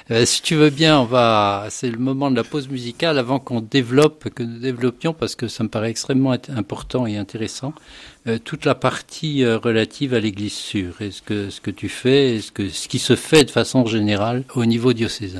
Si tu veux bien, c'est le moment de la pause musicale avant que nous développions, parce que ça me paraît extrêmement important et intéressant, toute la partie relative à l'Église sûre et ce que tu fais, et ce qui se fait de façon générale au niveau diocésain.